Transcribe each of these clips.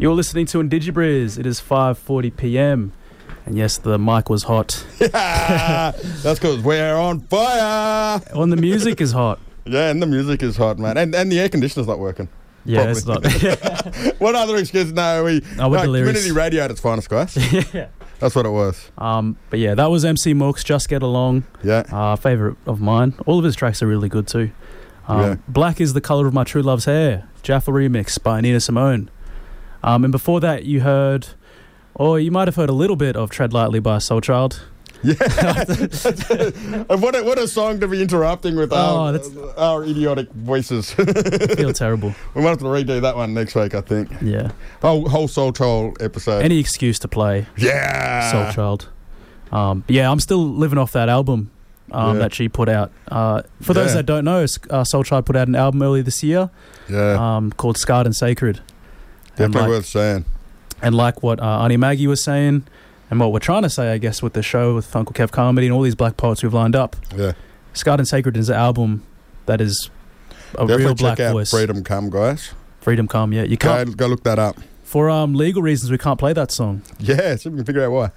You're listening to IndigiBriz. It is 5:40 p.m. And yes, the mic was hot. Yeah, that's because we're on fire. And the music is hot. Yeah, and the music is hot, man. And the air conditioner's not working. Yeah, it's not. What other excuse? No, we're delirious. community radio at its finest, guys. Yeah. That's what it was. But yeah, that was MC Mooks, Just Get Along. Yeah. Favourite of mine. All of his tracks are really good too. Black is the Colour of My True Love's Hair, Jaffa remix by Nina Simone. And before that you heard, or you might have heard a little bit of Tread Lightly by Soul Child. Yeah. And what a song to be interrupting with our idiotic voices. I feel terrible. We might have to redo that one next week, I think. Yeah. Whole Soul Child episode. Any excuse to play Soul Child. I'm still living off that album that she put out. For those that don't know, Soul Child put out an album earlier this year called Scarred and Sacred. Definitely worth saying. And like what Auntie Maggie was saying, and what we're trying to say, I guess, with the show with Uncle Kev Comedy and all these black poets we've lined up. Yeah. Scarred and Sacred is an album that is a real black check out voice. Freedom Come, guys. Freedom Come, yeah. You can't go look that up. For legal reasons, we can't play that song. Yeah, so we can figure out why.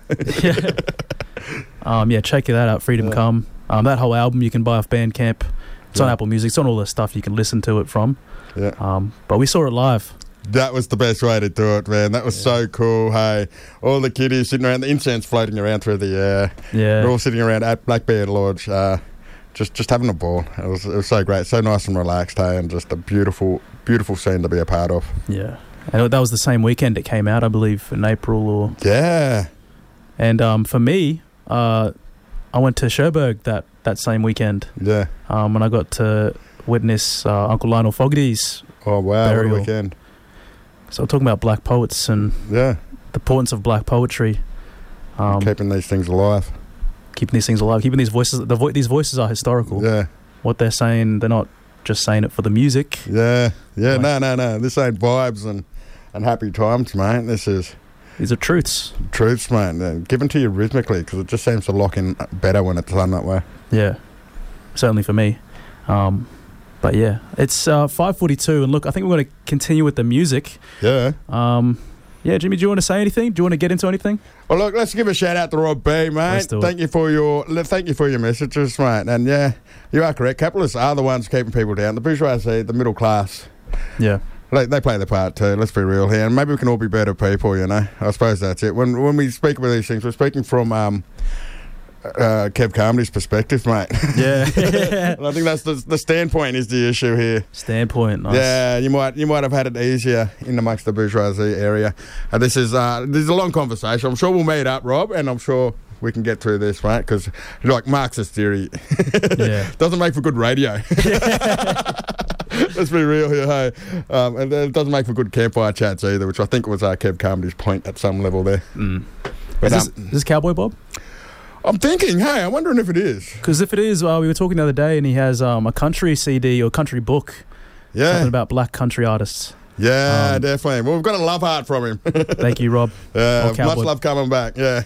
Check that out, Freedom Come. That whole album you can buy off Bandcamp. It's on Apple Music. It's on all the stuff you can listen to it from. Yeah. But we saw it live. That was the best way to do it, man. That was so cool. Hey, all the kiddies sitting around, the incense floating around through the air. Yeah. We're all sitting around at Blackbeard Lodge, just having a ball. It was so great, so nice and relaxed, hey, and just a beautiful, beautiful scene to be a part of. Yeah. And that was the same weekend it came out, I believe, in April or... Yeah. And for me, I went to Cherbourg that same weekend. Yeah. When I got to witness Uncle Lionel Fogarty's burial. What a weekend. So we're talking about black poets and the importance of black poetry. Keeping these things alive. Keeping these things alive. Keeping these voices... These voices are historical. Yeah. What they're saying, they're not just saying it for the music. Yeah. Yeah, no. This ain't vibes and happy times, mate. These are truths. Truths, mate. Given to you rhythmically, because it just seems to lock in better when it's done that way. Yeah. Certainly for me. But yeah, it's 5:42, and look, I think we're going to continue with the music. Yeah. Jimmy, do you want to say anything? Do you want to get into anything? Well, look, let's give a shout out to Rob B, mate. Thank you for your messages, mate. And yeah, you are correct. Capitalists are the ones keeping people down. The bourgeoisie, the middle class. Yeah. They play their part too. Let's be real here, and maybe we can all be better people. You know, I suppose that's it. When we speak about these things, we're speaking from Kev Comedy's perspective, mate. Yeah. And I think that's the standpoint is the issue here. Standpoint, nice. Yeah, you might have had it easier in amongst the bourgeoisie area. And this is a long conversation. I'm sure we'll meet up, Rob, and I'm sure we can get through this, mate, because like Marxist theory doesn't make for good radio. Let's be real here, hey. And it doesn't make for good campfire chats either, which I think was Kev Comedy's point at some level there. But, is this Cowboy Bob? I'm thinking, hey, I'm wondering if it is. Because if it is, we were talking the other day, and he has a country CD or country book. Yeah. Something about black country artists. Yeah, definitely. Well, we've got a love heart from him. Thank you, Rob. Much love coming back, yeah.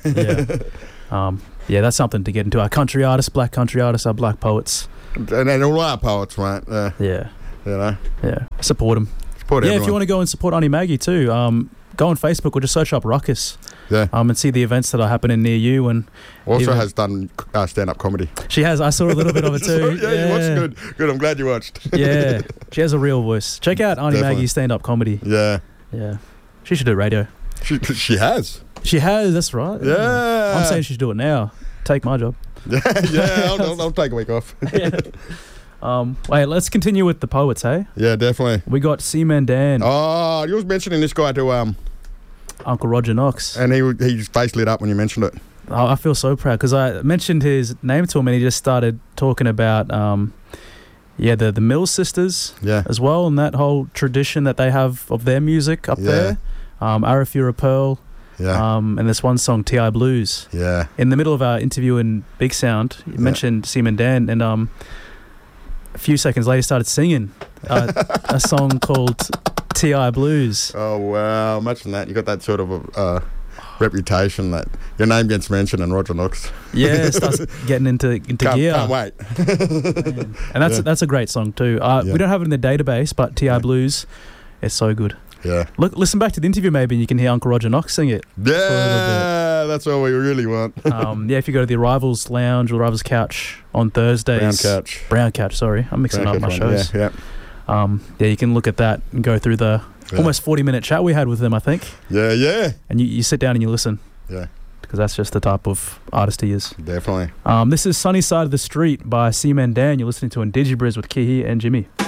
That's something to get into. Our country artists, black country artists, our black poets. And all our poets, mate. Yeah. You know? Yeah. Support them. Support everyone. If you want to go and support Auntie Maggie too, go on Facebook or just search up Ruckus. Yeah. And see the events that are happening near you. And also has done stand-up comedy. She has. I saw a little bit of it too. You watched. Good. I'm glad you watched. Yeah. She has a real voice. Check out Auntie Maggie's stand-up comedy. Yeah. Yeah. She should do radio. She has. She has. That's right. Yeah. I'm saying she should do it now. Take my job. Yeah. I'll take a week off. Wait, let's continue with the poets, hey? Yeah, definitely. We got Seaman Dan. Oh, you was mentioning this guy to Uncle Roger Knox. And his face lit up when you mentioned it. Oh, I feel so proud because I mentioned his name to him and he just started talking about the Mills Sisters as well, and that whole tradition that they have of their music up there. Arafura Pearl. Yeah. And this one song, T.I. Blues. Yeah. In the middle of our interview in Big Sound, you mentioned Seaman Dan, and a few seconds later started singing a song called T.I. Blues. Oh, wow. Imagine that. You got that sort of reputation that your name gets mentioned and Roger Knox. Yeah, starts getting into gear. Can't wait. And that's a great song too. We don't have it in the database, but T.I. Blues is so good. Yeah. Listen back to the interview maybe, and you can hear Uncle Roger Knox sing it. Yeah, that's what we really want. If you go to the Arrivals Lounge or Arrivals Couch on Thursdays. Brown Couch, sorry. I'm mixing up my shows. Yeah. You can look at that and go through the almost 40-minute chat we had with them, I think. Yeah. And you sit down and you listen. Yeah. Because that's just the type of artist he is. Definitely. This is Sunny Side of the Street by Seaman Dan. You're listening to Indigibriz with Kihi and Jimmy.